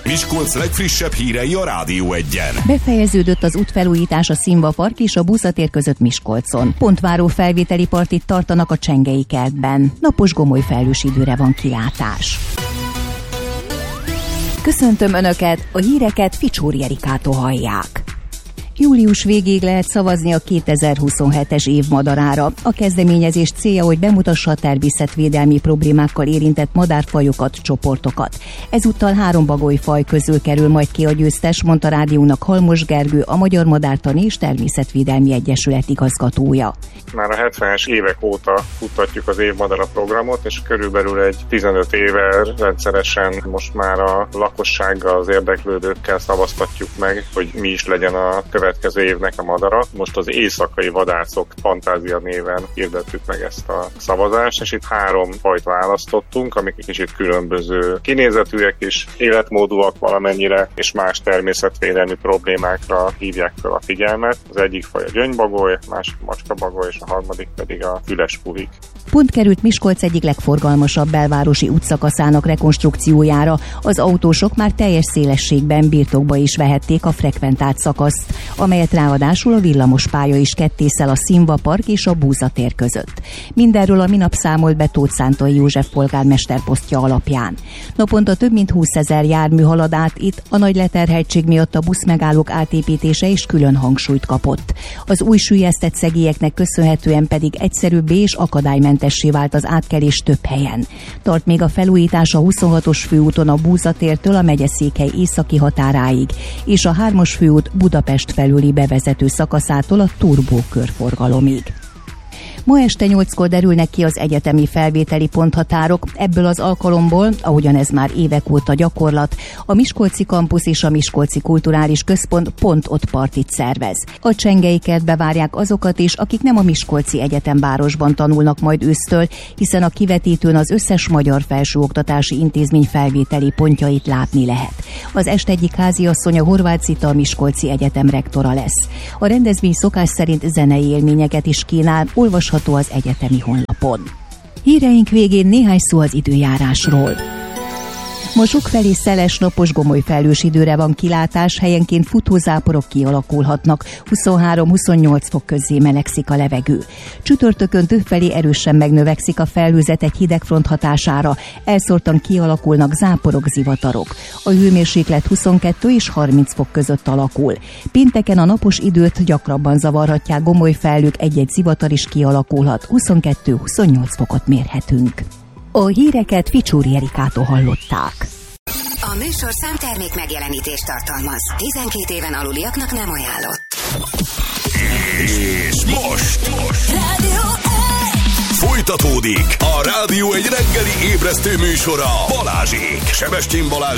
Miskolc legfrissebb hírei a Rádió Egyen. Befejeződött az útfelújítás a Színva Park és a Buszatér között Miskolcon. Pontváró felvételi partit tartanak a Csengei kertben. Napos gomoly felhős időre van kilátás. Köszöntöm Önöket, a híreket Ficsóri Erikától hallják. Július végéig lehet szavazni a 2027-es év madarára. A kezdeményezés célja, hogy bemutassa a természetvédelmi problémákkal érintett madárfajokat, csoportokat. Ezúttal 3 bagolyfaj közül kerül majd ki a győztes, mondta rádiónak Halmos Gergő, a Magyar Madártani és Természetvédelmi Egyesület igazgatója. Már a 70-es évek óta futtatjuk az évmadara programot, és körülbelül egy 15 éve rendszeresen most már a lakossággal, az érdeklődőkkel szavaztatjuk meg, hogy mi is legyen a következő évnek a madara. Most az éjszakai vadászok fantázia néven hirdettük meg ezt a szavazást, és itt 3 fajt választottunk, amik egy kicsit különböző kinézetűek is, életmódúak valamennyire, és más természetvédelmi problémákra hívják fel a figyelmet. Az egyik faj a gyöngybagoly, a másik macskabagoly, és a harmadik pedig a füles puvik. Pont került Miskolc egyik legforgalmasabb belvárosi útszakaszának rekonstrukciójára. Az autósok már teljes szélességben birtokba is vehették a frekventált szakaszt, amelyet ráadásul a villamospálya is kettészel a Színva Park és a Buszatér között. Mindenről a minap számolt be Tóth Szántai József polgármester posztja alapján. Naponta több mint 20 000 jármű halad át itt, a nagy leterheltség miatt a buszmegállók átépítése is külön hangsúlyt kapott. Az új süllyesztett szegélyeknek köszönhetően pedig egyszerűbbé és akadálymentessé vált az átkelés több helyen. Tart még a felújítás a 26-os főúton a Búzatértől a megyeszékhely északi határáig, és a 3-as főút Budapest felüli bevezető szakaszától a Turbó körforgalomig. Ma este 8-kor derülnek ki az egyetemi felvételi ponthatárok. Ebből az alkalomból, ahogyan ez már évek óta gyakorlat, a Miskolci Kampusz és a Miskolci Kulturális Központ pont ott partit szervez. A Csengei kertbe várják azokat is, akik nem a Miskolci Egyetemvárosban tanulnak majd ősztől, hiszen a kivetítőn az összes magyar felsőoktatási intézmény felvételi pontjait látni lehet. Az est egyik háziasszonya Horváth Zita, a Miskolci Egyetem rektora lesz. A rendezvény szokás szerint zenei élményeket is kínál, olvasható az egyetemi honlapon. Híreink végén néhány szó az időjárásról. Ma sokfelé szeles, napos gomoly felhős időre van kilátás, helyenként futózáporok kialakulhatnak, 23-28 fok közé melegszik a levegő. Csütörtökön többfelé erősen megnövekszik a felhőzet egy hidegfront hatására, elszórtan kialakulnak záporok, zivatarok. A hőmérséklet 22 és 30 fok között alakul. Pénteken a napos időt gyakrabban zavarhatják gomoly felhők, egy-egy zivatar is kialakulhat, 22-28 fokot mérhetünk. A híreket Ficsóri Erikától hallották. A műsorszám termék megjelenítést tartalmaz. 12 éven aluliaknak nem ajánlott. És most Rádió folytatódik a Rádió egy reggeli ébresztő műsora Balázsék. Sebestyén Balázs